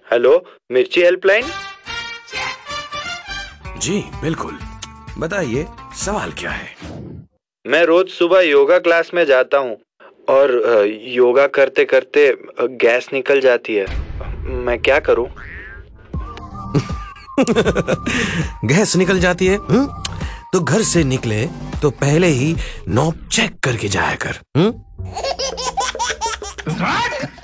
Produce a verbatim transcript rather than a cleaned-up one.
Hello, मिर्ची helpline. जी बिल्कुल, बताइए सवाल क्या है। मैं रोज सुबह योगा क्लास में जाता हूँ और अ, योगा करते करते अ, गैस निकल जाती है। मैं क्या करूँ? गैस निकल जाती है हुँ? तो घर से निकले तो पहले ही नॉब चेक करके जाया कर हुँ?